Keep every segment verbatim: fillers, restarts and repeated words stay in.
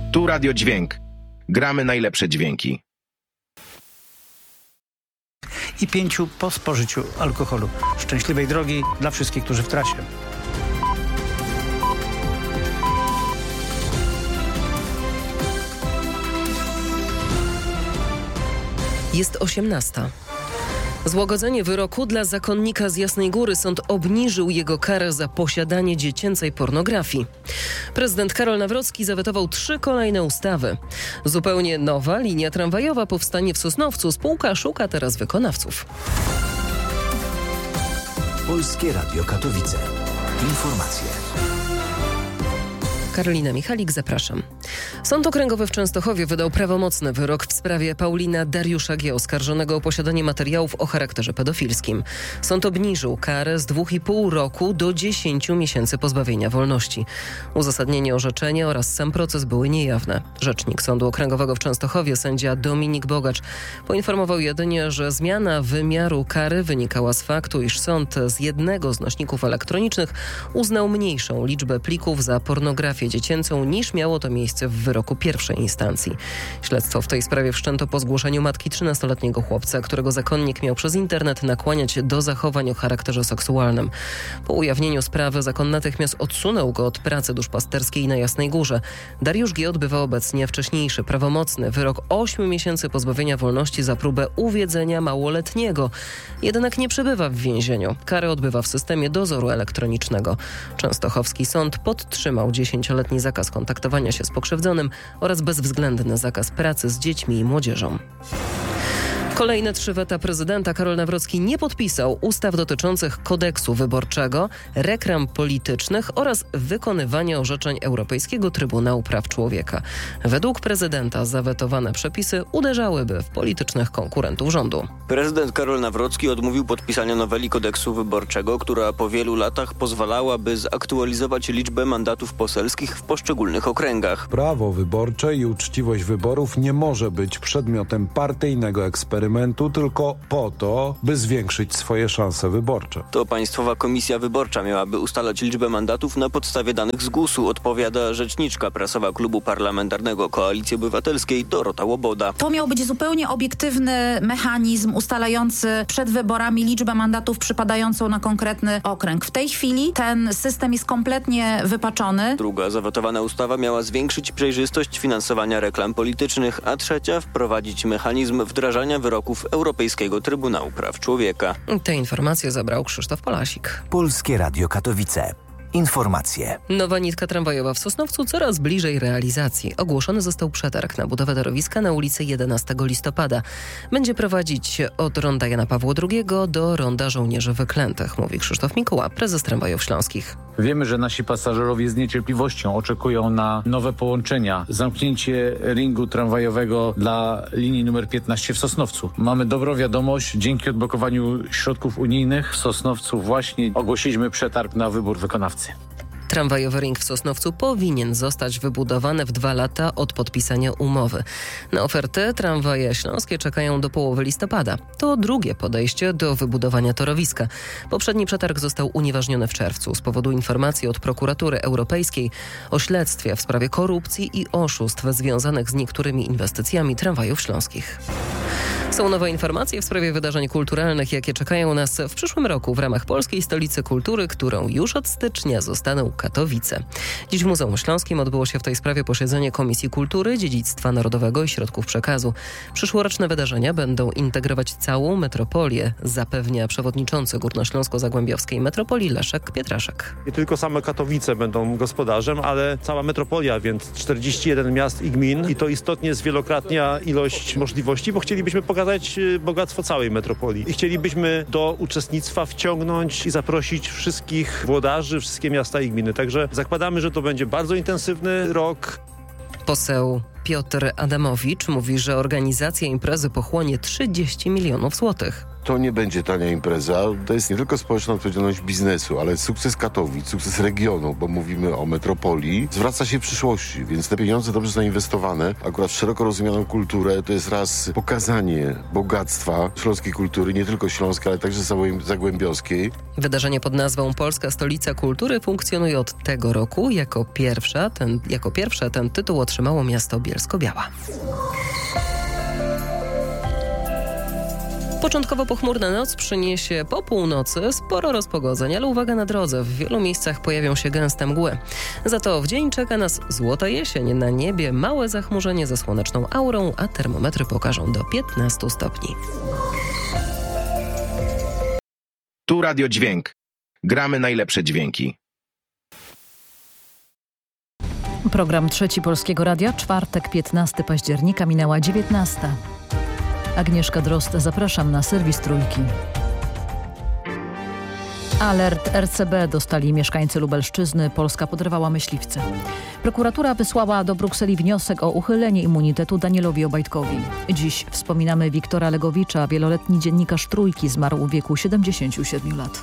Tu Radio Dźwięk. Gramy najlepsze dźwięki. I pięciu po spożyciu alkoholu. Szczęśliwej drogi dla wszystkich, którzy w trasie. Jest osiemnasta. Złagodzenie wyroku dla zakonnika z Jasnej Góry. Sąd obniżył jego karę za posiadanie dziecięcej pornografii. Prezydent Karol Nawrocki zawetował trzy kolejne ustawy. Zupełnie nowa linia tramwajowa powstanie w Sosnowcu. Spółka szuka teraz wykonawców. Polskie Radio Katowice. Informacje. Karolina Michalik, zapraszam. Sąd Okręgowy w Częstochowie wydał prawomocny wyrok w sprawie Paulina Dariusza G., oskarżonego o posiadanie materiałów o charakterze pedofilskim. Sąd obniżył karę z dwóch i pół roku do dziesięciu miesięcy pozbawienia wolności. Uzasadnienie orzeczenia oraz sam proces były niejawne. Rzecznik Sądu Okręgowego w Częstochowie, sędzia Dominik Bogacz, poinformował jedynie, że zmiana wymiaru kary wynikała z faktu, iż sąd z jednego z nośników elektronicznych uznał mniejszą liczbę plików za pornografię dziecięcą niż miało to miejsce w wyroku pierwszej instancji. Śledztwo w tej sprawie wszczęto po zgłoszeniu matki trzynastoletniego chłopca, którego zakonnik miał przez internet nakłaniać do zachowań o charakterze seksualnym. Po ujawnieniu sprawy zakon natychmiast odsunął go od pracy duszpasterskiej na Jasnej Górze. Dariusz G. odbywa obecnie wcześniejszy prawomocny wyrok ośmiu miesięcy pozbawienia wolności za próbę uwiedzenia małoletniego. Jednak nie przebywa w więzieniu. Karę odbywa w systemie dozoru elektronicznego. Częstochowski sąd podtrzymał dziesięcioletni zakaz kontaktowania się z pokrzywdzonym oraz bezwzględny zakaz pracy z dziećmi i młodzieżą. Kolejne trzy weta prezydenta. Karol Nawrocki nie podpisał ustaw dotyczących kodeksu wyborczego, reklam politycznych oraz wykonywania orzeczeń Europejskiego Trybunału Praw Człowieka. Według prezydenta zawetowane przepisy uderzałyby w politycznych konkurentów rządu. Prezydent Karol Nawrocki odmówił podpisania noweli kodeksu wyborczego, która po wielu latach pozwalałaby zaktualizować liczbę mandatów poselskich w poszczególnych okręgach. Prawo wyborcze i uczciwość wyborów nie może być przedmiotem partyjnego eksperymentu, tylko po to, by zwiększyć swoje szanse wyborcze. To Państwowa Komisja Wyborcza miałaby ustalać liczbę mandatów na podstawie danych z gusu, odpowiada rzeczniczka prasowa Klubu Parlamentarnego Koalicji Obywatelskiej Dorota Łoboda. To miał być zupełnie obiektywny mechanizm ustalający przed wyborami liczbę mandatów przypadającą na konkretny okręg. W tej chwili ten system jest kompletnie wypaczony. Druga zawetowana ustawa miała zwiększyć przejrzystość finansowania reklam politycznych, a trzecia wprowadzić mechanizm wdrażania wyroków Europejskiego Trybunału Praw Człowieka. Te informacje zabrał Krzysztof Polasik. Polskie Radio Katowice. Informacje. Nowa nitka tramwajowa w Sosnowcu coraz bliżej realizacji. Ogłoszony został przetarg na budowę torowiska na ulicy jedenastego listopada. Będzie prowadzić od ronda Jana Pawła drugiego do ronda Żołnierzy Wyklętych, mówi Krzysztof Mikuła, prezes Tramwajów Śląskich. Wiemy, że nasi pasażerowie z niecierpliwością oczekują na nowe połączenia. Zamknięcie ringu tramwajowego dla linii numer piętnaście w Sosnowcu. Mamy dobrą wiadomość. Dzięki odblokowaniu środków unijnych w Sosnowcu właśnie ogłosiliśmy przetarg na wybór wykonawcy. Tramwajowy ring w Sosnowcu powinien zostać wybudowany w dwa lata od podpisania umowy. Na ofertę tramwaje śląskie czekają do połowy listopada. To drugie podejście do wybudowania torowiska. Poprzedni przetarg został unieważniony w czerwcu z powodu informacji od Prokuratury Europejskiej o śledztwie w sprawie korupcji i oszustw związanych z niektórymi inwestycjami tramwajów śląskich. Są nowe informacje w sprawie wydarzeń kulturalnych, jakie czekają nas w przyszłym roku w ramach Polskiej Stolicy Kultury, którą już od stycznia zostaną Katowice. Dziś w Muzeum Śląskim odbyło się w tej sprawie posiedzenie Komisji Kultury, Dziedzictwa Narodowego i Środków Przekazu. Przyszłoroczne wydarzenia będą integrować całą metropolię, zapewnia przewodniczący Górnośląsko-Zagłębiowskiej Metropolii Leszek Pietraszek. Nie tylko same Katowice będą gospodarzem, ale cała metropolia, więc czterdzieści jeden miast i gmin i to istotnie zwielokrotnia ilość możliwości, bo chcielibyśmy pokazać bogactwo całej metropolii. I chcielibyśmy do uczestnictwa wciągnąć i zaprosić wszystkich włodarzy, wszystkie miasta i gminy. Także zakładamy, że to będzie bardzo intensywny rok. Poseł Piotr Adamowicz mówi, że organizacja imprezy pochłonie trzydzieści milionów złotych. To nie będzie tania impreza. To jest nie tylko społeczna odpowiedzialność biznesu, ale sukces Katowic, sukces regionu, bo mówimy o metropolii, zwraca się w przyszłości, więc te pieniądze dobrze zainwestowane, akurat w szeroko rozumianą kulturę, to jest raz pokazanie bogactwa śląskiej kultury, nie tylko śląskiej, ale także zagłębiowskiej. Wydarzenie pod nazwą Polska Stolica Kultury funkcjonuje od tego roku. Jako pierwsza ten, jako pierwsze ten tytuł otrzymało miasto Bielsko-Biała. Początkowo pochmurna noc przyniesie po północy sporo rozpogodzeń, ale uwaga na drodze, w wielu miejscach pojawią się gęste mgły. Za to w dzień czeka nas złota jesień, na niebie małe zachmurzenie ze słoneczną aurą, a termometry pokażą do piętnastu stopni. Tu Radio Dźwięk. Gramy najlepsze dźwięki. Program Trzeci Polskiego Radia, czwartek, piętnastego października, minęła dziewiętnasta. Agnieszka Drozd, zapraszam na serwis Trójki. Alert R C B dostali mieszkańcy Lubelszczyzny. Polska podrywała myśliwce. Prokuratura wysłała do Brukseli wniosek o uchylenie immunitetu Danielowi Obajtkowi. Dziś wspominamy Wiktora Legowicza, wieloletni dziennikarz Trójki, zmarł w wieku siedemdziesięciu siedmiu lat.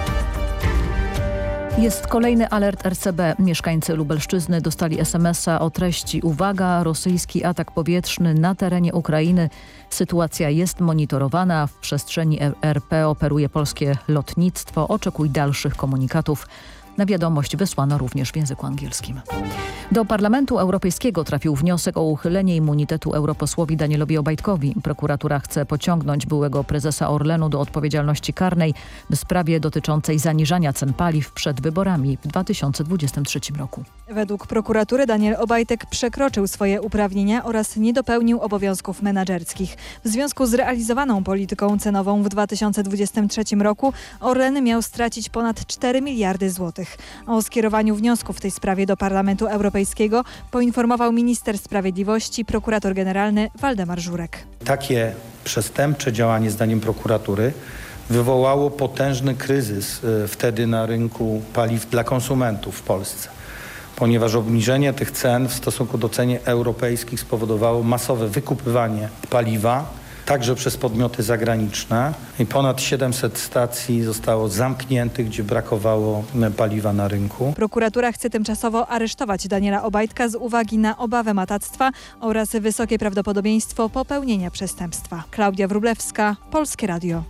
Jest kolejny alert R C B. Mieszkańcy Lubelszczyzny dostali es em es a o treści: uwaga, rosyjski atak powietrzny na terenie Ukrainy. Sytuacja jest monitorowana. W przestrzeni R P operuje polskie lotnictwo. Oczekuj dalszych komunikatów. Na wiadomość wysłano również w języku angielskim. Do Parlamentu Europejskiego trafił wniosek o uchylenie immunitetu europosłowi Danielowi Obajtkowi. Prokuratura chce pociągnąć byłego prezesa Orlenu do odpowiedzialności karnej w sprawie dotyczącej zaniżania cen paliw przed wyborami w dwa tysiące dwudziestym trzecim roku. Według prokuratury Daniel Obajtek przekroczył swoje uprawnienia oraz nie dopełnił obowiązków menadżerskich. W związku z realizowaną polityką cenową w dwa tysiące dwudziestym trzecim roku Orlen miał stracić ponad cztery miliardy złotych. O skierowaniu wniosku w tej sprawie do Parlamentu Europejskiego poinformował minister sprawiedliwości, prokurator generalny Waldemar Żurek. Takie przestępcze działanie, zdaniem prokuratury, wywołało potężny kryzys wtedy na rynku paliw dla konsumentów w Polsce, ponieważ obniżenie tych cen w stosunku do cen europejskich spowodowało masowe wykupywanie paliwa, także przez podmioty zagraniczne, i ponad siedemset stacji zostało zamkniętych, gdzie brakowało paliwa na rynku. Prokuratura chce tymczasowo aresztować Daniela Obajtka z uwagi na obawę matactwa oraz wysokie prawdopodobieństwo popełnienia przestępstwa. Klaudia Wróblewska, Polskie Radio.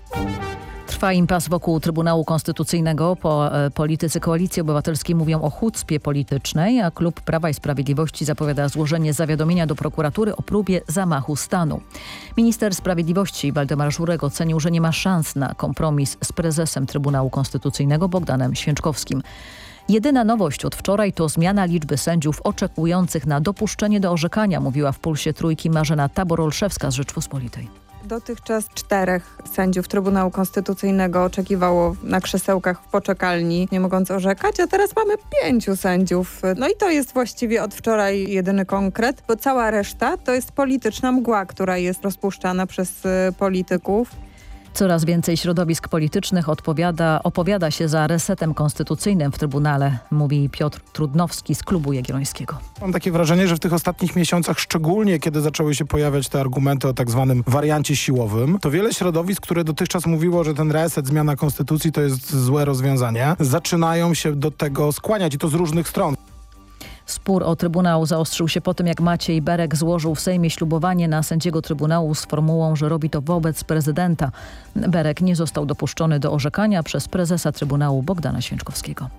Trwa impas wokół Trybunału Konstytucyjnego. Po, e, politycy Koalicji Obywatelskiej mówią o chucpie politycznej, a klub Prawa i Sprawiedliwości zapowiada złożenie zawiadomienia do prokuratury o próbie zamachu stanu. Minister Sprawiedliwości Waldemar Żurek ocenił, że nie ma szans na kompromis z prezesem Trybunału Konstytucyjnego Bogdanem Święczkowskim. Jedyna nowość od wczoraj to zmiana liczby sędziów oczekujących na dopuszczenie do orzekania, mówiła w Pulsie Trójki Marzena Tabor-Olszewska z Rzeczpospolitej. Dotychczas czterech sędziów Trybunału Konstytucyjnego oczekiwało na krzesełkach w poczekalni, nie mogąc orzekać, a teraz mamy pięciu sędziów. No i to jest właściwie od wczoraj jedyny konkret, bo cała reszta to jest polityczna mgła, która jest rozpuszczana przez y, polityków. Coraz więcej środowisk politycznych odpowiada, opowiada się za resetem konstytucyjnym w Trybunale, mówi Piotr Trudnowski z Klubu Jagiellońskiego. Mam takie wrażenie, że w tych ostatnich miesiącach, szczególnie kiedy zaczęły się pojawiać te argumenty o tak zwanym wariancie siłowym, to wiele środowisk, które dotychczas mówiło, że ten reset, zmiana konstytucji to jest złe rozwiązanie, zaczynają się do tego skłaniać, i to z różnych stron. Spór o Trybunał zaostrzył się po tym, jak Maciej Berek złożył w Sejmie ślubowanie na sędziego Trybunału z formułą, że robi to wobec prezydenta. Berek nie został dopuszczony do orzekania przez prezesa Trybunału Bogdana Święczkowskiego.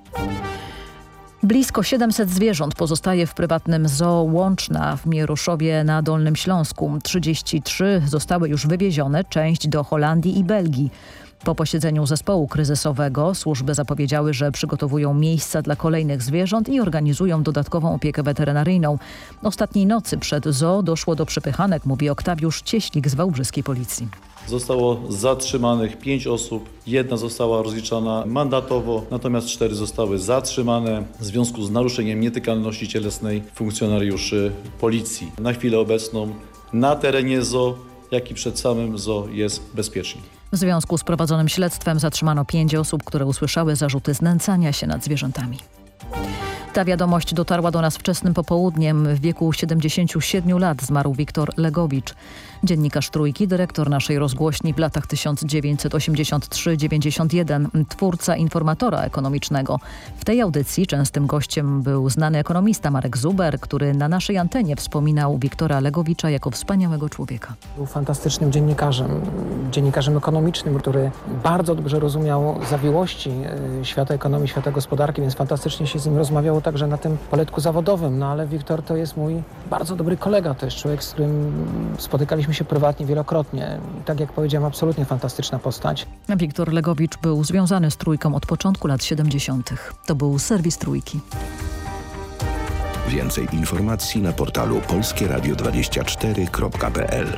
Blisko siedemset zwierząt pozostaje w prywatnym zoo Łączna w Mieruszowie na Dolnym Śląsku. trzydzieści trzy zostały już wywiezione, część do Holandii i Belgii. Po posiedzeniu zespołu kryzysowego służby zapowiedziały, że przygotowują miejsca dla kolejnych zwierząt i organizują dodatkową opiekę weterynaryjną. Ostatniej nocy przed zoo doszło do przepychanek, mówi Oktawiusz Cieślik z wałbrzyskiej policji. Zostało zatrzymanych pięć osób, jedna została rozliczana mandatowo, natomiast cztery zostały zatrzymane w związku z naruszeniem nietykalności cielesnej funkcjonariuszy policji. Na chwilę obecną na terenie zoo, jak i przed samym zoo jest bezpiecznie. W związku z prowadzonym śledztwem zatrzymano pięć osób, które usłyszały zarzuty znęcania się nad zwierzętami. Ta wiadomość dotarła do nas wczesnym popołudniem. W wieku siedemdziesięciu siedmiu lat zmarł Wiktor Legowicz. Dziennikarz Trójki, dyrektor naszej rozgłośni w latach tysiąc dziewięćset osiemdziesiąt trzy dziewięćdziesiąt jeden, twórca Informatora Ekonomicznego. W tej audycji częstym gościem był znany ekonomista Marek Zuber, który na naszej antenie wspominał Wiktora Legowicza jako wspaniałego człowieka. Był fantastycznym dziennikarzem, dziennikarzem ekonomicznym, który bardzo dobrze rozumiał zawiłości świata ekonomii, świata gospodarki, więc fantastycznie się z nim rozmawiało także na tym poletku zawodowym. No ale Wiktor to jest mój bardzo dobry kolega, to jest człowiek, z którym spotykaliśmy się prywatnie wielokrotnie. I tak jak powiedziałem, absolutnie fantastyczna postać. Wiktor Legowicz był związany z Trójką od początku lat siedemdziesiątych. To był serwis Trójki. Więcej informacji na portalu polskie radio dwadzieścia cztery kropka p l.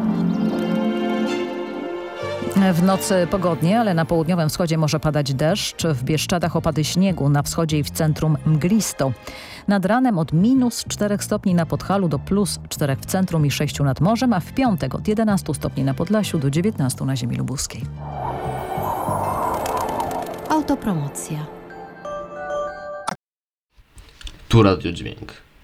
W nocy pogodnie, ale na południowym wschodzie może padać deszcz. W Bieszczadach opady śniegu, na wschodzie i w centrum mglisto. Nad ranem od minus czterech stopni na Podhalu do plus czterech w centrum i sześciu nad morzem, a w piątek od jedenastu stopni na Podlasiu do dziewiętnastu na ziemi lubuskiej. Autopromocja. Tu Radio Dźwięk.